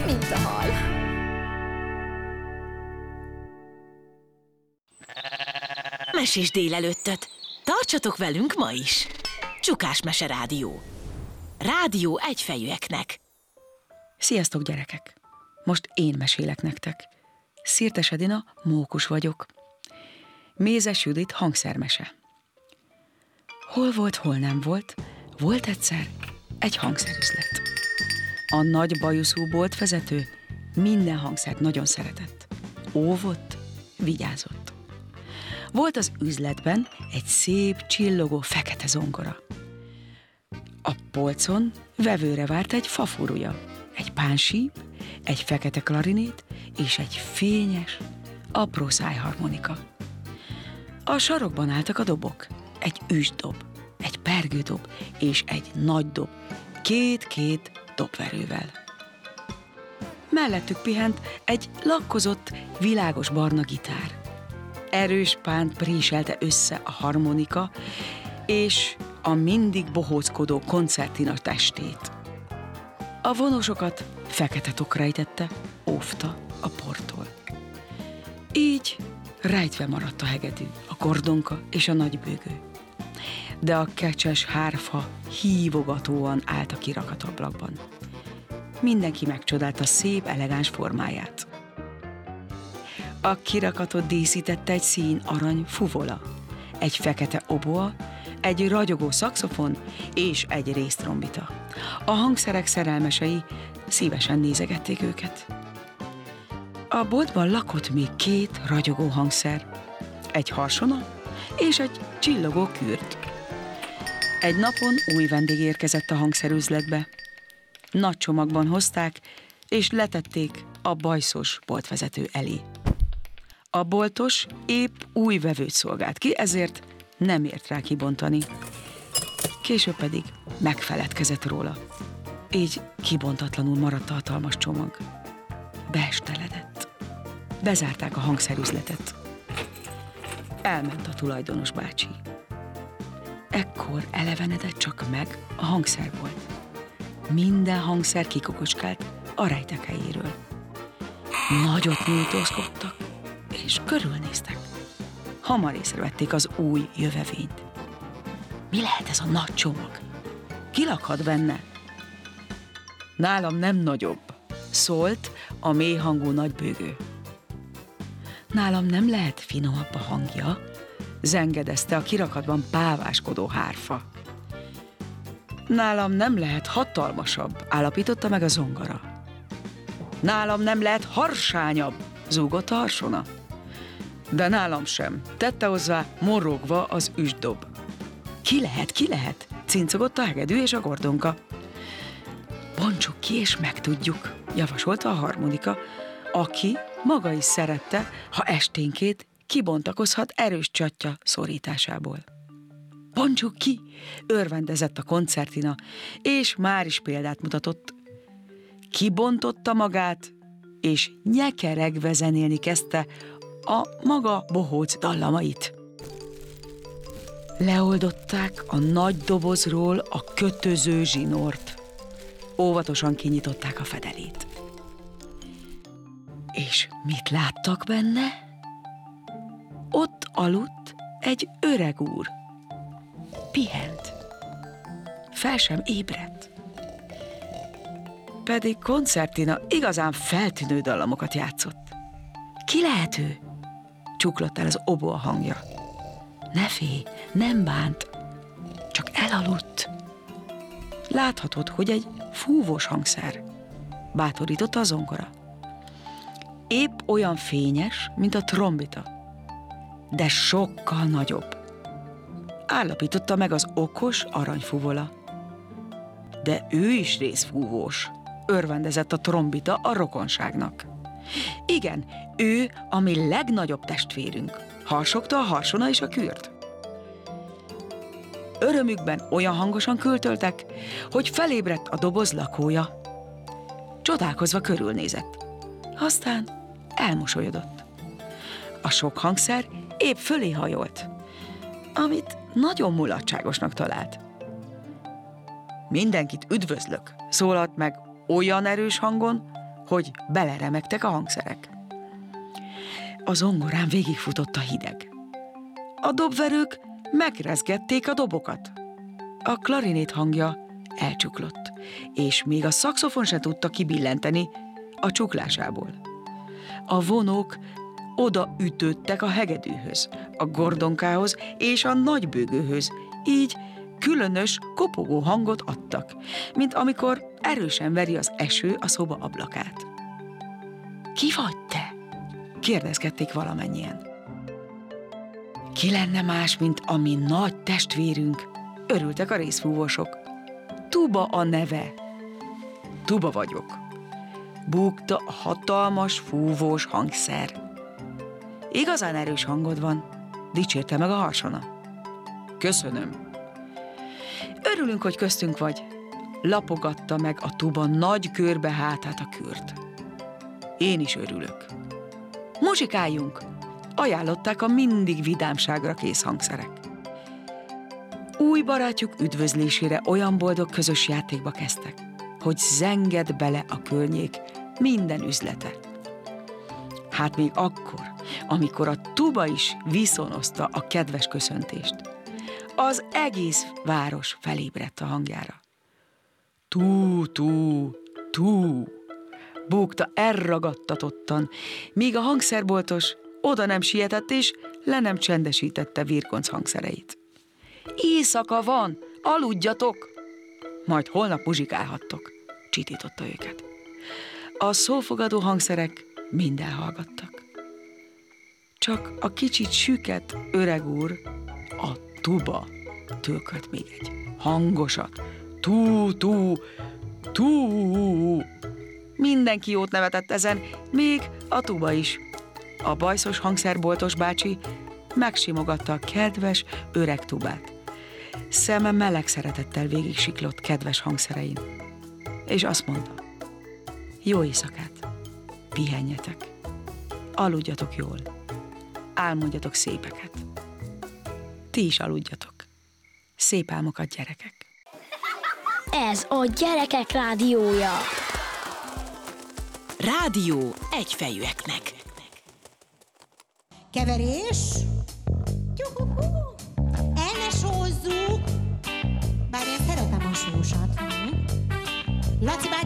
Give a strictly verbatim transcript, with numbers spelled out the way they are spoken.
mint a hal. Mesés délelőttöt. Tartsatok velünk ma is. Csukás Mese Rádió. Rádió egyfejűeknek. Sziasztok, gyerekek! Most én mesélek nektek. Szirtes Edina, mókus vagyok. Mézes Judit hangszermese. Hol volt, hol nem volt, volt egyszer egy hangszerüzlet. A nagy bajuszú boltvezető minden hangszert nagyon szeretett. Óvott, vigyázott. Volt az üzletben egy szép, csillogó fekete zongora. A polcon vevőre várt egy fafúrúja, egy pánsíp, egy fekete klarinét és egy fényes, apró szájharmonika. A sarokban álltak a dobok, egy üstdob, egy pergődob és egy nagy dob, két-két dobverővel. Mellettük pihent egy lakkozott, világos barna gitár. Erős pánt préselte össze a harmonika és a mindig bohóckodó koncertina testét. A vonosokat fekete tokra ejtette, óvta a portól. Így rejtve maradt a hegedű, a kordonka és a nagybőgő. De a kecses hárfa hívogatóan állt a kirakatablakban. Mindenki megcsodálta szép, elegáns formáját. A kirakatot díszítette egy szín arany fuvola, egy fekete oboa, egy ragyogó szaxofon és egy résztrombita. A hangszerek szerelmesei szívesen nézegették őket. A boltban lakott még két ragyogó hangszer, egy harsona és egy csillogó kürt. Egy napon új vendég érkezett a hangszerüzletbe. Nagy csomagban hozták, és letették a bajszos boltvezető elé. A boltos épp új vevőt szolgált ki, ezért nem ért rá kibontani. Később pedig megfeledkezett róla. Így kibontatlanul maradt a hatalmas csomag. Beesteledett. Bezárták a hangszerüzletet. Elment a tulajdonos bácsi. Ekkor elevenedett csak meg a hangszer volt. Minden hangszer kikokocskált a rejtek helyéről. Nagyot nyújtózkodtak, és körülnéztek. Hamar észrevették az új jövevényt. Mi lehet ez a nagy csomag? Ki lakhat benne? Nálam nem nagyobb, szólt a mélyhangú nagybőgő. Nálam nem lehet finomabb a hangja, zengedezte a kirakatban páváskodó hárfa. Nálam nem lehet hatalmasabb, állapította meg a zongora. Nálam nem lehet harsányabb, zúgott a harsona. De nálam sem, tette hozzá morogva az üstdob. Ki lehet, ki lehet? Cincogott a hegedű és a gordonka. Bontsuk ki és megtudjuk, javasolta a harmonika, aki maga is szerette, ha esténként kibontakozhat erős csatja szorításából. Bontsuk ki, örvendezett a koncertina, és már is példát mutatott. Kibontotta magát, és nyekeregve zenélni kezdte a maga bohóc dallamait. Leoldották a nagy dobozról a kötöző zsinort. Óvatosan kinyitották a fedelét. És mit láttak benne? Ott aludt egy öreg úr. Pihent. Fel sem ébredt. Pedig koncertina igazán feltűnő dallamokat játszott. Ki lehet ő? Csuklott el az oboa hangja. Ne félj, nem bánt, csak elaludt. Láthatod, hogy egy fúvós hangszer, bátorította a zongora. Épp olyan fényes, mint a trombita, de sokkal nagyobb. Állapította meg az okos aranyfuvola. De ő is részfúvós, örvendezett a trombita a rokonságnak. Igen, ő a mi legnagyobb testvérünk, harsogta a harsona és a kürt. Örömükben olyan hangosan költöltek, hogy felébredt a doboz lakója. Csodálkozva körülnézett. Aztán elmosolyodott. A sok hangszer épp fölé hajolt, amit nagyon mulatságosnak talált. Mindenkit üdvözlök, szólalt meg olyan erős hangon, hogy beleremegtek a hangszerek. A zongorán végigfutott a hideg. A dobverők megrezgették a dobokat. A klarinét hangja elcsuklott, és még a szaxofon se tudta kibillenteni a csuklásából. A vonók oda ütődtek a hegedűhöz, a gordonkához és a nagybőgőhöz, így különös, kopogó hangot adtak, mint amikor erősen veri az eső a szoba ablakát. Ki vagy te? Kérdezgették valamennyien. Ki lenne más, mint a mi nagy testvérünk? Örültek a részfúvósok. Tuba a neve. Tuba vagyok. Búgta a hatalmas, fúvós hangszer. Igazán erős hangod van, dicsérte meg a harsona. Köszönöm. Örülünk, hogy köztünk vagy. Lapogatta meg a tuba nagy körbe hátát a kürt. Én is örülök. Muzsikáljunk! Ajánlották a mindig vidámságra kész hangszerek. Új barátjuk üdvözlésére olyan boldog közös játékba kezdtek, hogy zenged bele a környék minden üzlete. Hát még akkor, amikor a tuba is viszonozta a kedves köszöntést. Az egész város felébredt a hangjára. Tú, tú, tú, búgta elragadtatottan, míg a hangszerboltos oda nem sietett és le nem csendesítette virgonc hangszereit. Éjszaka van, aludjatok! Majd holnap muzsikálhattok, csitította őket. A szófogadó hangszerek mind elhallgattak. Csak a kicsit süket öreg úr, a tuba tölkölt még egy hangosat. Tú, tú, tú. Mindenki jót nevetett ezen, még a tuba is. A bajszos hangszerboltos bácsi megsimogatta a kedves öreg tubát. Szeme meleg szeretettel végig siklott kedves hangszerein. És azt mondta, jó éjszakát, pihenjetek, aludjatok jól, álmodjatok szépeket. Ti is aludjatok. Szép álmokat, gyerekek! Ez a Gyerekek Rádiója. Rádió egyfejűeknek. Keverés. Tyuhuhu. El ne sózzuk. Bár én szeretem a sósat. Laci bácsi